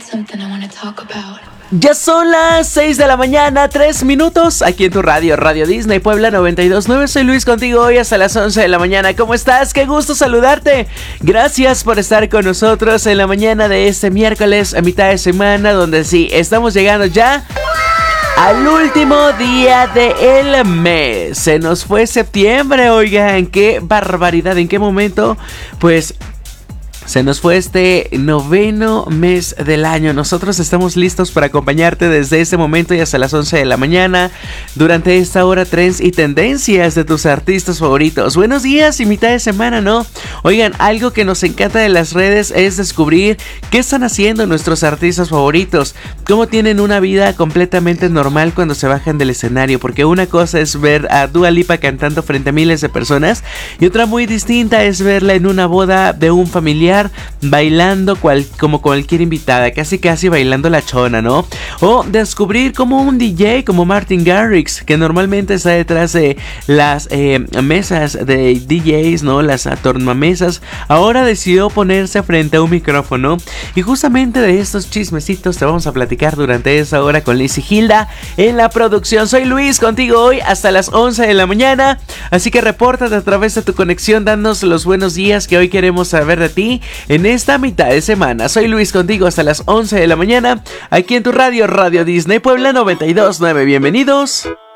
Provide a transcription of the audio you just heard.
Ya son las 6 de la mañana, 3 minutos, aquí en tu radio, Radio Disney Puebla 92.9. Soy Luis contigo hoy hasta las 11 de la mañana. ¿Cómo estás? Qué gusto saludarte. Gracias por estar con nosotros en la mañana de este miércoles, a mitad de semana, donde sí, estamos llegando ya al último día del mes. Se nos fue septiembre, oigan, qué barbaridad, ¿en qué momento? Pues se nos fue este noveno mes del año. Nosotros estamos listos para acompañarte desde este momento y hasta las 11 de la mañana. Durante esta hora, trends y tendencias de tus artistas favoritos. Buenos días y mitad de semana, ¿no? Oigan, algo que nos encanta de las redes es descubrir qué están haciendo nuestros artistas favoritos. Cómo tienen una vida completamente normal cuando se bajan del escenario. Porque una cosa es ver a Dua Lipa cantando frente a miles de personas, y otra muy distinta es verla en una boda de un familiar bailando como cualquier invitada, casi bailando la chona, ¿no? O descubrir como un DJ como Martin Garrix, que normalmente está detrás de las mesas de DJs, ¿no? Las tornamesas, ahora decidió ponerse frente a un micrófono. Y justamente de estos chismecitos te vamos a platicar durante esta hora con Liz y Gilda en la producción. Soy Luis, contigo hoy hasta las 11 de la mañana, así que repórtate a través de tu conexión, danos los buenos días que hoy queremos saber de ti en esta mitad de semana. Soy Luis contigo hasta las 11 de la mañana, aquí en tu radio, Radio Disney Puebla 92.9. Bienvenidos.